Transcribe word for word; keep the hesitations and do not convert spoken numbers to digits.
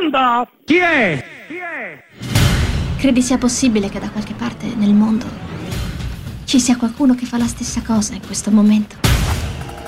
Pronto? Chi è? Credi sia possibile che da qualche parte nel mondo ci sia qualcuno che fa la stessa cosa in questo momento?